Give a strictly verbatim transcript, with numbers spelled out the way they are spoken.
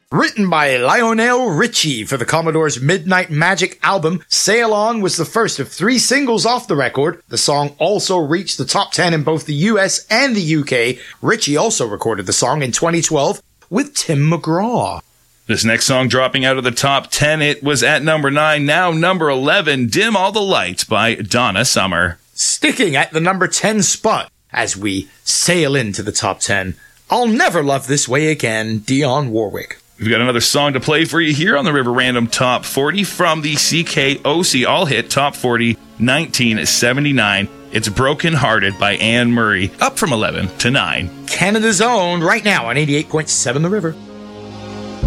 Written by Lionel Richie for the Commodore's Midnight Magic album, Sail On was the first of three singles off the record. The song also reached the top ten in both the U S and the U K. Richie also recorded the song in twenty twelve with Tim McGraw. This next song dropping out of the top ten, it was at number nine, now number eleven, Dim All the Lights by Donna Summer. Sticking at the number ten spot as we sail into the top ten, I'll Never Love This Way Again, Dionne Warwick. We've got another song to play for you here on the River Random Top forty from the C K O C All Hit Top forty nineteen seventy-nine. It's Broken Hearted by Anne Murray, up from eleven to nine. Canada's own right now on eighty-eight point seven The River.